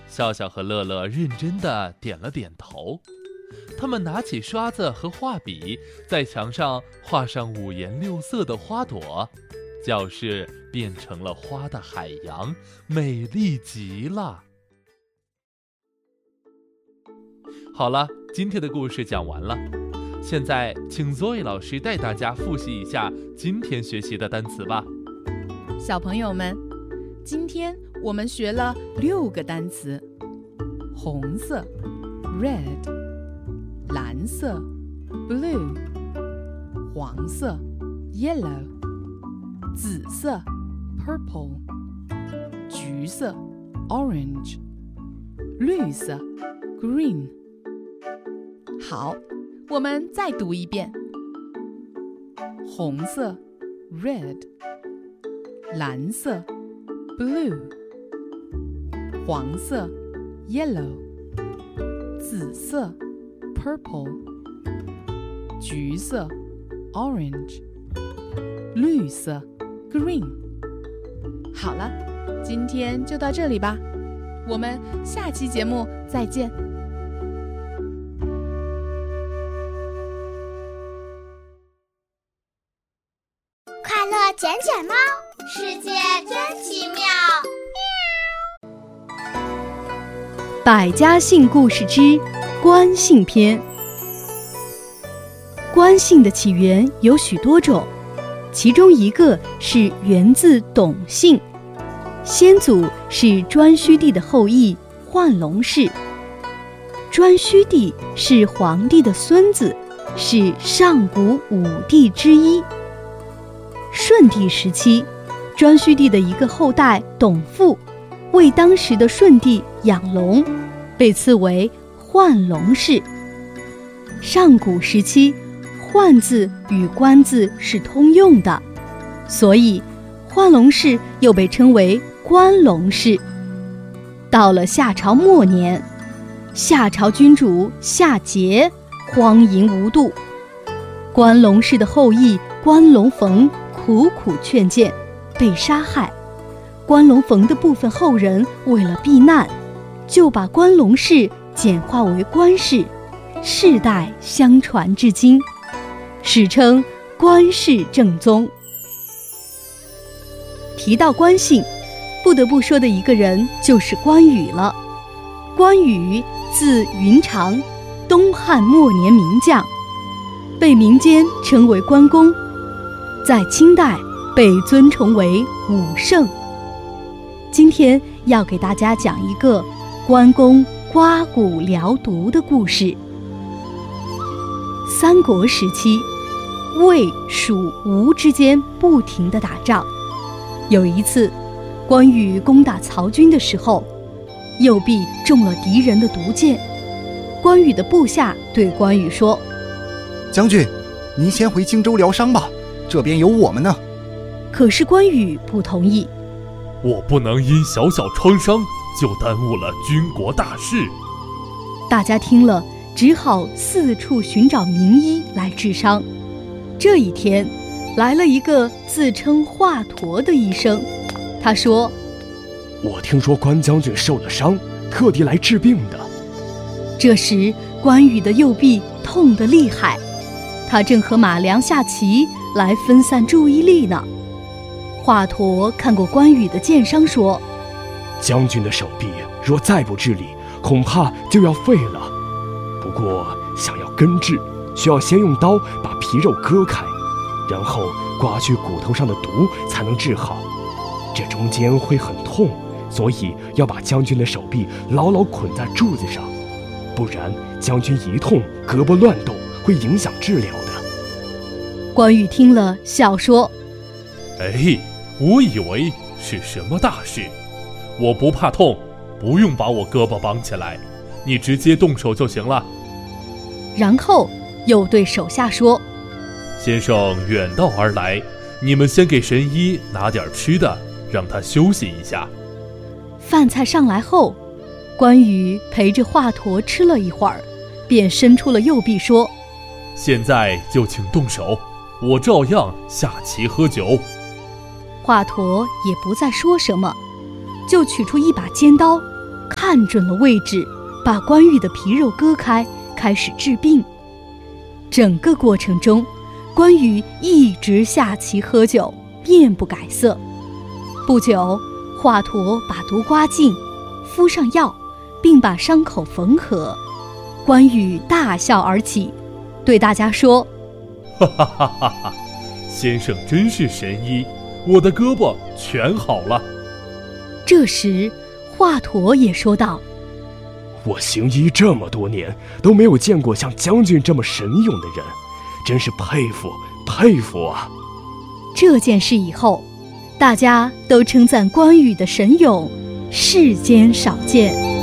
笑笑和乐乐认真地点了点头。他们拿起刷子和画笔，在墙上画上五颜六色的花朵，教室变成了花的海洋，美丽极了。好了，今天的故事讲完了。现在请 Zoe 老师带大家复习一下今天学习的单词吧。 小朋友们，今天我们学了6个单词：红色 red， 蓝色 blue， 黄色 yellow， 紫色 purple， 橘色 orange， 绿色 green。 好，我们再读一遍：红色 red， 蓝色 blue， 黄色 yellow， 紫色 purple， 橘色 orange， 绿色 green。 好了，今天就到这里吧，我们下期节目再见。 快乐捡捡猫，世界真奇妙。 百家姓故事之官姓篇。官姓的起源有许多种，其中一个是源自董姓，先祖是颛顼帝的后裔宦龙氏。颛顼帝是皇帝的孙子，是上古5帝之一。顺帝时期，颛顼帝的一个后代董父为当时的顺帝养龙，被赐为宦龙氏。上古时期，宦字与官字是通用的，所以宦龙氏又被称为官龙氏。到了夏朝末年，夏朝君主夏桀荒淫无度，关龙氏的后裔关龙逢苦苦劝谏，被杀害。关龙逢的部分后人为了避难，就把关龙氏简化为关氏，世代相传至今，史称关氏正宗。提到关姓，不得不说的一个人就是关羽了。关羽字云长，东汉末年名将，被民间称为关公，在清代被尊崇为武圣。今天要给大家讲一个关公刮骨疗毒的故事。三国时期，魏、蜀、吴之间不停地打仗。有一次，关羽攻打曹军的时候，右臂中了敌人的毒箭。关羽的部下对关羽说：“ 将军，您先回荆州疗伤吧，这边有我们呢。” 可是关羽不同意。 我不能因小小创伤就耽误了军国大事。 大家听了，只好四处寻找名医来治伤。这一天，来了一个自称华佗的医生，他说：“ 我听说关将军受了伤，特地来治病的。” 这时，关羽的右臂痛得厉害，他正和马良下棋来分散注意力呢。华佗看过关羽的箭伤，说：“ 将军的手臂若再不治理，恐怕就要废了。不过想要根治，需要先用刀把皮肉割开，然后刮去骨头上的毒，才能治好。这中间会很痛，所以要把将军的手臂牢牢捆在柱子上，不然将军一痛，胳膊乱动，会影响治疗的。” 关羽听了，笑说：“ 哎，我以为是什么大事，我不怕痛，不用把我胳膊绑起来，你直接动手就行了。” 然后又对手下说：“ 先生远道而来，你们先给神医拿点吃的，让他休息一下。” 饭菜上来后，关羽陪着华佗吃了一会儿，便伸出了右臂说：“ 现在就请动手，我照样下棋喝酒。”华佗也不再说什么，就取出一把尖刀，看看准了位置，把关羽的皮肉割开，开始治病。整个过程中，关羽一直下棋喝酒，面不改色。不久，华佗把毒刮净，敷上药，并把伤口缝合。关羽大笑而起，对大家说： 哈哈哈哈哈！先生真是神医，我的胳膊全好了。 这时，华佗也说道： 我行医这么多年，都没有见过像将军这么神勇的人，真是佩服佩服啊！ 这件事以后，大家都称赞关羽的神勇，世间少见。